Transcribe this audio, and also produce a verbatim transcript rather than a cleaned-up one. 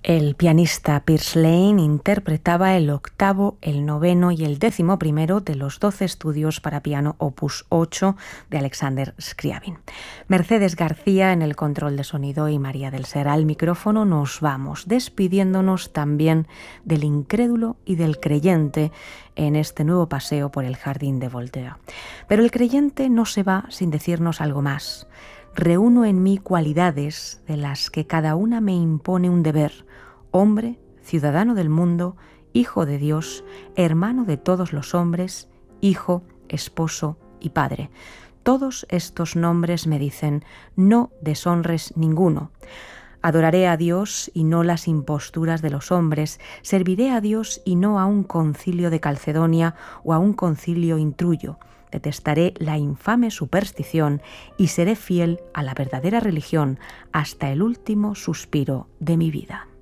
El pianista Piers Lane interpretaba el octavo, el noveno y el décimo primero de los doce estudios para piano opus ocho de Alexander Scriabin. Mercedes García en el control de sonido y María del Ser al micrófono. Nos vamos despidiéndonos también del incrédulo y del creyente en este nuevo paseo por el jardín de Voltaire. Pero el creyente no se va sin decirnos algo más. Reúno en mí cualidades de las que cada una me impone un deber: hombre, ciudadano del mundo, hijo de Dios, hermano de todos los hombres, hijo, esposo y padre. Todos estos nombres me dicen: no deshonres ninguno. Adoraré a Dios y no las imposturas de los hombres, serviré a Dios y no a un concilio de Calcedonia o a un concilio intruyo. Detestaré la infame superstición y seré fiel a la verdadera religión hasta el último suspiro de mi vida.